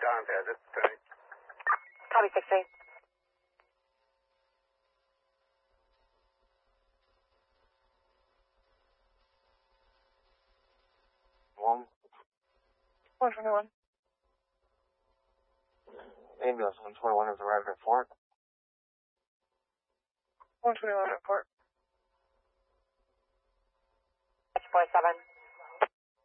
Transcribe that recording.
John has it. Copy 6-8. One. 121. Ambulance 121 has arrived at Fort. 121 report. 647.